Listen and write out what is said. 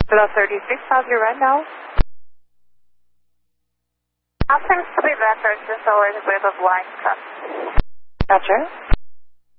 Hello, 36, how's your ride now? Seems to be better, just always a bit of blind spot. Gotcha.